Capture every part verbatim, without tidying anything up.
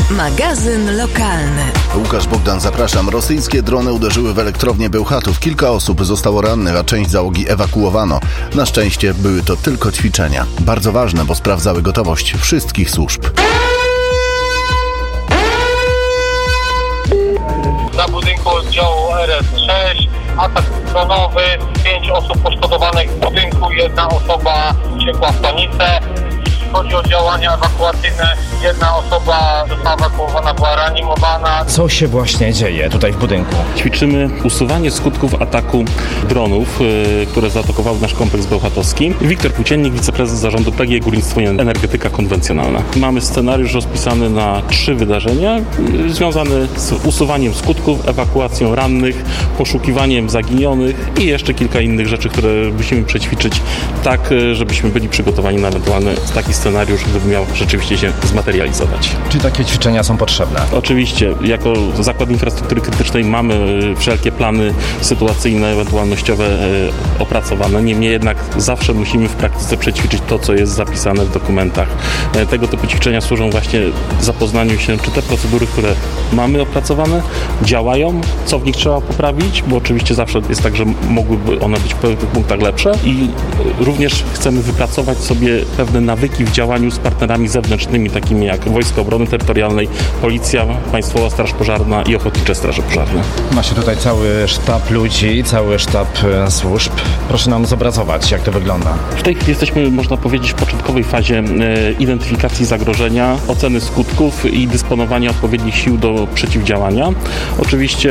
Magazyn lokalny. Łukasz Bogdan, zapraszam. Rosyjskie drony uderzyły w elektrownię Bełchatów. Kilka osób zostało rannych, a część załogi ewakuowano. Na szczęście były to tylko ćwiczenia. Bardzo ważne, bo sprawdzały gotowość wszystkich służb. Na budynku oddziału R S sześć, atak dronowy, pięć osób poszkodowanych w budynku, jedna osoba uciekła w panicę. Jeśli chodzi o działania ewakuacyjne, jedna osoba została ewakuowana, była reanimowana. Co się właśnie dzieje tutaj w budynku? Ćwiczymy usuwanie skutków ataku dronów, yy, które zaatakowały nasz kompleks bełchatowski. Wiktor Płóciennik, wiceprezes zarządu P G E Górnictwo i Energetyka Konwencjonalna. Mamy scenariusz rozpisany na trzy wydarzenia yy, związane z usuwaniem skutków, ewakuacją rannych, poszukiwaniem zaginionych i jeszcze kilka innych rzeczy, które musimy przećwiczyć tak, yy, żebyśmy byli przygotowani na ewentualny taki scenariusz, gdyby miał rzeczywiście się zmaterializować. Czy takie ćwiczenia są potrzebne? Oczywiście. Jako Zakład Infrastruktury Krytycznej mamy wszelkie plany sytuacyjne, ewentualnościowe e, opracowane. Niemniej jednak zawsze musimy w praktyce przećwiczyć to, co jest zapisane w dokumentach. E, tego typu ćwiczenia służą właśnie zapoznaniu się, czy te procedury, które mamy opracowane, działają, co w nich trzeba poprawić, bo oczywiście zawsze jest tak, że mogłyby one być w pewnych punktach lepsze i również chcemy wypracować sobie pewne nawyki w działaniu z partnerami zewnętrznymi, takimi jak Wojska Obrony Terytorialnej, Policja, Państwowa Straż Pożarna i Ochotnicze Straże Pożarne. Ma się tutaj cały sztab ludzi, cały sztab służb. Proszę nam zobrazować, jak to wygląda. W tej chwili jesteśmy, można powiedzieć, w początkowej fazie e, identyfikacji zagrożenia, oceny skutków i dysponowania odpowiednich sił do przeciwdziałania. Oczywiście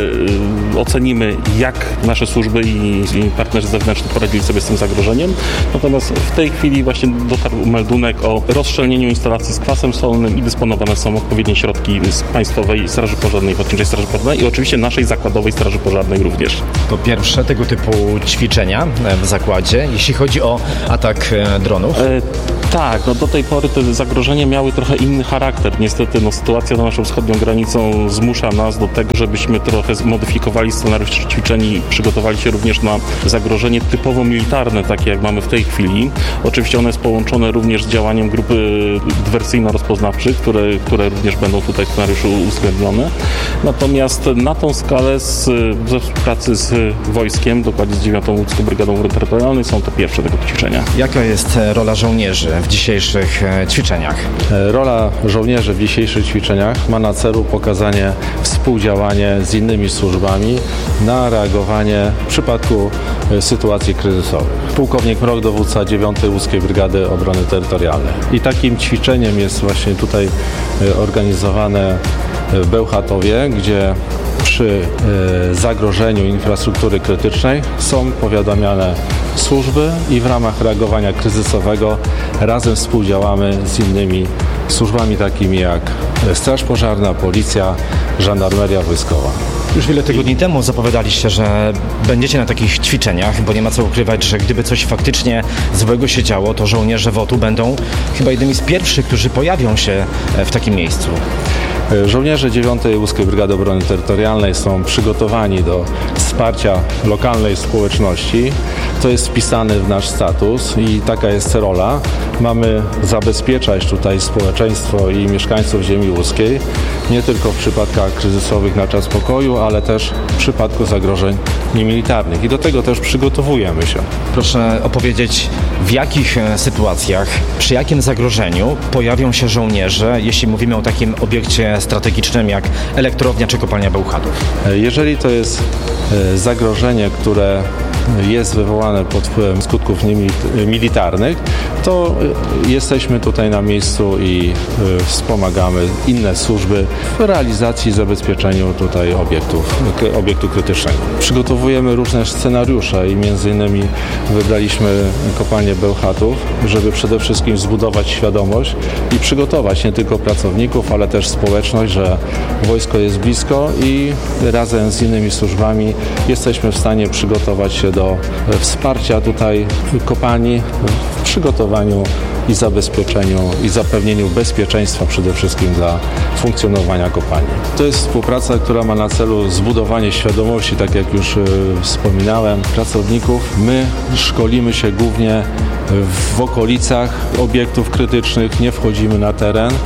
e, ocenimy, jak nasze służby i, i partnerzy zewnętrzni poradzili sobie z tym zagrożeniem. Natomiast w tej chwili właśnie dotarł meldunek o rozszczelnieniu instalacji z kwasem solnym i dysponowane są odpowiednie środki z Państwowej Straży Pożarnej, Ochotniczej Straży Pożarnej i oczywiście naszej Zakładowej Straży Pożarnej również. To pierwsze tego typu ćwiczenia w zakładzie, jeśli chodzi o atak dronów? E, tak, no do tej pory te zagrożenia miały trochę inny charakter. Niestety no, sytuacja za naszą wschodnią granicą zmusza nas do tego, żebyśmy trochę zmodyfikowali scenariusz ćwiczeń i przygotowali się również na zagrożenie typowo militarne, takie jak mamy w tej chwili. Oczywiście ono jest połączone również z działaniem grupy dywersyjno-rozpoznawczych, które, które również będą tutaj w scenariuszu uwzględnione. Natomiast na tą skalę z, ze współpracy z wojskiem, dokładnie z dziewiątą Łódzką Brygadą Obrony Terytorialnej, są to pierwsze tego ćwiczenia. Jaka jest rola żołnierzy w dzisiejszych ćwiczeniach? Rola żołnierzy w dzisiejszych ćwiczeniach ma na celu pokazanie współdziałania z innymi służbami na reagowanie w przypadku sytuacji kryzysowych. Pułkownik Mrok, dowódca dziewiątej Łódzkiej Brygady Obrony Terytorialnej. I takim ćwiczeniem jest właśnie tutaj organizowane w Bełchatowie, gdzie przy zagrożeniu infrastruktury krytycznej są powiadamiane służby i w ramach reagowania kryzysowego razem współdziałamy z innymi służbami takimi jak Straż Pożarna, Policja, Żandarmeria Wojskowa. Już wiele tygodni temu zapowiadaliście, że będziecie na takich ćwiczeniach, bo nie ma co ukrywać, że gdyby coś faktycznie złego się działo, to żołnierze W O T u będą chyba jednymi z pierwszych, którzy pojawią się w takim miejscu. Żołnierze dziewiątej Łódzkiej Brygady Obrony Terytorialnej są przygotowani do wsparcia lokalnej społeczności. To jest wpisane w nasz status i taka jest rola. Mamy zabezpieczać tutaj społeczeństwo i mieszkańców ziemi łódzkiej, nie tylko w przypadkach kryzysowych na czas pokoju, ale też w przypadku zagrożeń niemilitarnych. I do tego też przygotowujemy się. Proszę opowiedzieć, w jakich sytuacjach, przy jakim zagrożeniu pojawią się żołnierze, jeśli mówimy o takim obiekcie strategicznym jak elektrownia czy kopalnia Bełchatów? Jeżeli to jest zagrożenie, które jest wywołane pod wpływem skutków militarnych, to jesteśmy tutaj na miejscu i wspomagamy inne służby w realizacji i zabezpieczeniu tutaj obiektów, obiektu krytycznego. Przygotowujemy różne scenariusze i między innymi wybraliśmy kopalnię Bełchatów, żeby przede wszystkim zbudować świadomość i przygotować nie tylko pracowników, ale też społeczność, że wojsko jest blisko i razem z innymi służbami jesteśmy w stanie przygotować się do wsparcia tutaj kopalni w przygotowaniu i zabezpieczeniu i zapewnieniu bezpieczeństwa przede wszystkim dla funkcjonowania kopalni. To jest współpraca, która ma na celu zbudowanie świadomości, tak jak już wspominałem, pracowników. My szkolimy się głównie w okolicach obiektów krytycznych, nie wchodzimy na teren.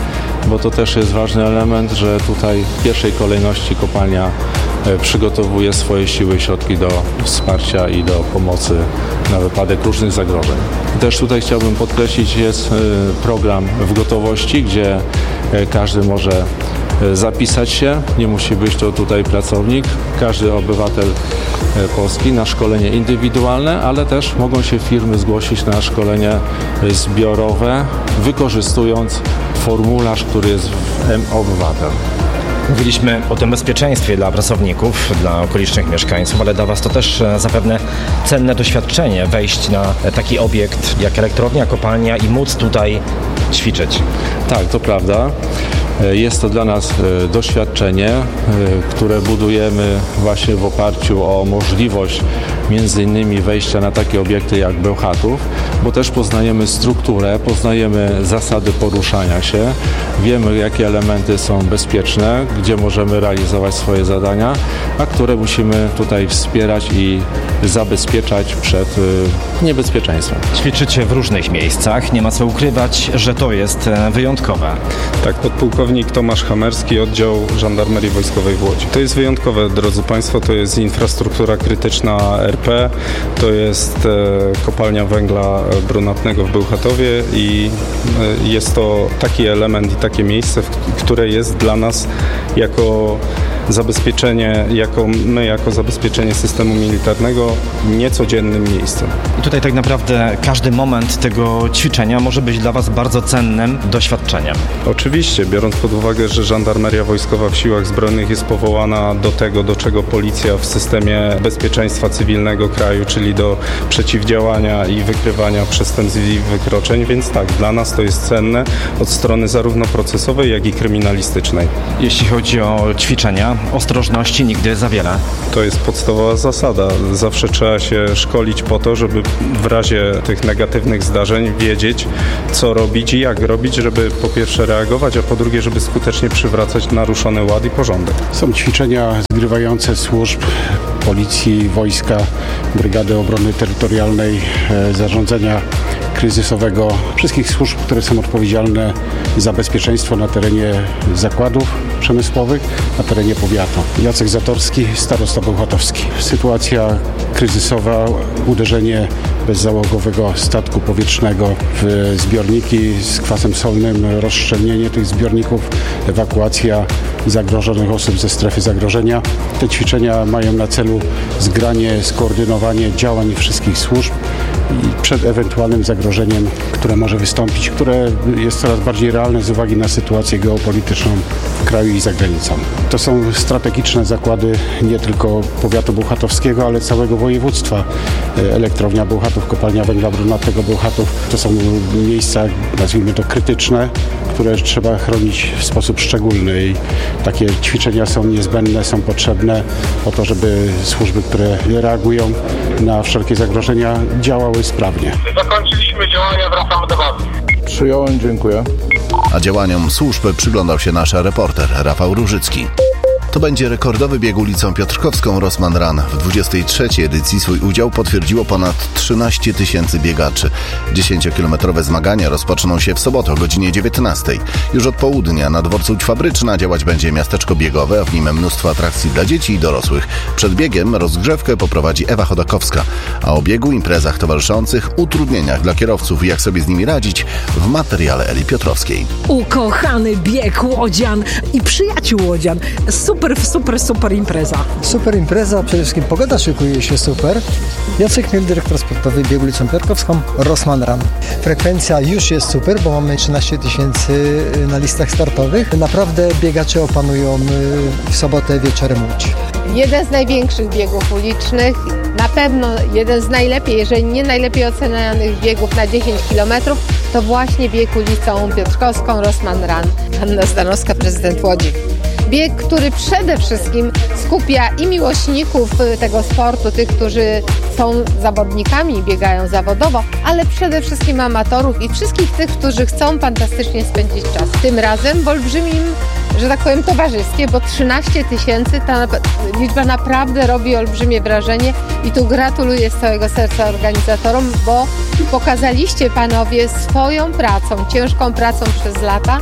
bo to też jest ważny element, że tutaj w pierwszej kolejności kopalnia przygotowuje swoje siły i środki do wsparcia i do pomocy na wypadek różnych zagrożeń. Też tutaj chciałbym podkreślić, jest program w gotowości, gdzie każdy może zapisać się, nie musi być to tutaj pracownik, każdy obywatel Polski na szkolenie indywidualne, ale też mogą się firmy zgłosić na szkolenie zbiorowe, wykorzystując formularz, który jest w M-Obywatel. Mówiliśmy o tym bezpieczeństwie dla pracowników, dla okolicznych mieszkańców, ale dla Was to też zapewne cenne doświadczenie wejść na taki obiekt jak elektrownia, kopalnia i móc tutaj ćwiczyć. Tak, to prawda. Jest to dla nas doświadczenie, które budujemy właśnie w oparciu o możliwość między innymi wejścia na takie obiekty jak Bełchatów, bo też poznajemy strukturę, poznajemy zasady poruszania się, wiemy jakie elementy są bezpieczne, gdzie możemy realizować swoje zadania, a które musimy tutaj wspierać i zabezpieczać przed niebezpieczeństwem. Ćwiczycie w różnych miejscach, nie ma co ukrywać, że to jest wyjątkowe. Tak, podpułkownik Tomasz Hamerski, oddział Żandarmerii Wojskowej w Łodzi. To jest wyjątkowe, drodzy Państwo, to jest infrastruktura krytyczna R P, to jest e, kopalnia węgla brunatnego w Bełchatowie i e, jest to taki element i takie miejsce, w, które jest dla nas jako zabezpieczenie, jako my jako zabezpieczenie systemu militarnego niecodziennym miejscem. I tutaj tak naprawdę każdy moment tego ćwiczenia może być dla Was bardzo cennym doświadczeniem. Oczywiście, biorąc pod uwagę, że Żandarmeria Wojskowa w Siłach Zbrojnych jest powołana do tego, do czego policja w systemie bezpieczeństwa cywilnego kraju, czyli do przeciwdziałania i wykrywania przestępstw i wykroczeń, więc tak, dla nas to jest cenne od strony zarówno procesowej, jak i kryminalistycznej. Jeśli chodzi o ćwiczenia, ostrożności nigdy za wiele. To jest podstawowa zasada. Zawsze trzeba się szkolić po to, żeby w razie tych negatywnych zdarzeń wiedzieć, co robić i jak robić, żeby po pierwsze reagować, a po drugie, żeby skutecznie przywracać naruszony ład i porządek. Są ćwiczenia zgrywające służb policji, wojska, Brygady Obrony Terytorialnej, zarządzania kryzysowego, wszystkich służb, które są odpowiedzialne za bezpieczeństwo na terenie zakładów przemysłowych, na terenie powiatu. Jacek Zatorski, starosta bełchatowski. Sytuacja kryzysowa, uderzenie bezzałogowego statku powietrznego w zbiorniki z kwasem solnym, rozszczelnienie tych zbiorników, ewakuacja zagrożonych osób ze strefy zagrożenia. Te ćwiczenia mają na celu zgranie, skoordynowanie działań wszystkich służb i przed ewentualnym zagrożeniem, które może wystąpić, które jest coraz bardziej realne z uwagi na sytuację geopolityczną w kraju i za granicą. To są strategiczne zakłady nie tylko powiatu bełchatowskiego, ale całego województwa. Elektrownia Bełchatów, kopalnia węgla brunatnego Bełchatów to są miejsca, nazwijmy to krytyczne, które trzeba chronić w sposób szczególny i takie ćwiczenia są niezbędne, są potrzebne po to, żeby służby, które reagują na wszelkie zagrożenia, działały sprawnie. Zakończyliśmy działania, wracamy do bazy. Przyjąłem, dziękuję. A działaniom służb przyglądał się nasz reporter Rafał Różycki. To będzie rekordowy bieg ulicą Piotrkowską Rossmann Run. W dwudziestej trzeciej edycji swój udział potwierdziło ponad trzynaście tysięcy biegaczy. dziesięciokilometrowe zmagania rozpoczną się w sobotę o godzinie dziewiętnastej. Już od południa na dworcu Łódź Fabryczna działać będzie miasteczko biegowe, a w nim mnóstwo atrakcji dla dzieci i dorosłych. Przed biegiem rozgrzewkę poprowadzi Ewa Chodakowska, a o biegu, imprezach towarzyszących, utrudnieniach dla kierowców i jak sobie z nimi radzić w materiale Eli Piotrowskiej. Ukochany bieg łodzian i przyjaciół łodzian. Super, super, super impreza. Super impreza, przede wszystkim pogoda szykuje się super. Jacek Miel, dyrektor sportowy biegu ulicą Piotrkowską, Rossmann Run. Frekwencja już jest super, bo mamy trzynaście tysięcy na listach startowych. Naprawdę biegacze opanują w sobotę wieczorem Łódź. Jeden z największych biegów ulicznych, na pewno jeden z najlepiej, jeżeli nie najlepiej ocenianych biegów na dziesięć kilometrów, to właśnie bieg ulicą Piotrkowską, Rossmann Run. Anna Zdanowska, prezydent Łodzi. Bieg, który przede wszystkim skupia i miłośników tego sportu, tych, którzy są zawodnikami i biegają zawodowo, ale przede wszystkim amatorów i wszystkich tych, którzy chcą fantastycznie spędzić czas. Tym razem w olbrzymim, że tak powiem, towarzystwie, bo trzynaście tysięcy, ta liczba naprawdę robi olbrzymie wrażenie i tu gratuluję z całego serca organizatorom, bo pokazaliście panowie swoją pracą, ciężką pracą przez lata,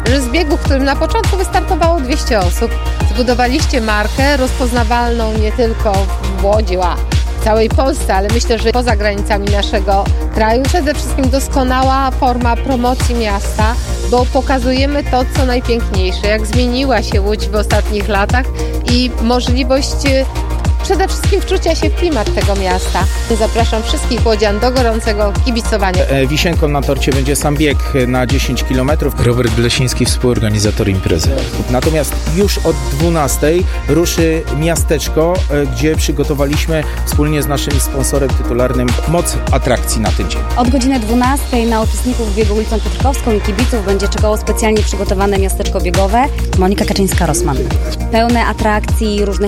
że z biegu, w którym na początku wystartowało dwieście osób, zbudowaliście markę rozpoznawalną nie tylko w Łodzi, a w całej Polsce, ale myślę, że poza granicami naszego kraju. Przede wszystkim doskonała forma promocji miasta, bo pokazujemy to, co najpiękniejsze, jak zmieniła się Łódź w ostatnich latach i możliwość przede wszystkim wczucia się w klimat tego miasta. Zapraszam wszystkich łodzian do gorącego kibicowania. Wisienką na torcie będzie sam bieg na dziesięć kilometrów. Robert Glesiński, współorganizator imprezy. Natomiast już od dwunastej ruszy miasteczko, gdzie przygotowaliśmy wspólnie z naszym sponsorem tytularnym moc atrakcji na ten dzień. Od godziny dwunastej na uczestników biegu ulicą Piotrkowską i kibiców będzie czekało specjalnie przygotowane miasteczko biegowe. Monika Kaczyńska-Rosman. Pełne atrakcji, różnych